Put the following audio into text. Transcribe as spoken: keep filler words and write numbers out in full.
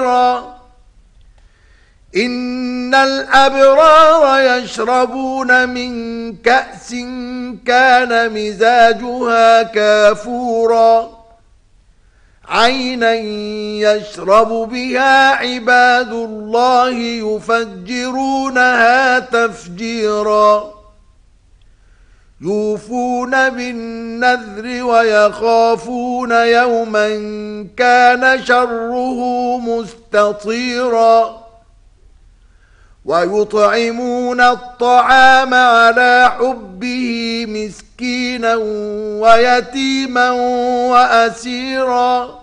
إن الأبرار يشربون من كأس كان مزاجها كافورا عينا يشرب بها عباد الله يفجرونها تفجيرا يوفون بالنذر ويخافون يوما كان شره مستطيرا ويطعمون الطعام على حبه مسكينا ويتيما وأسيرا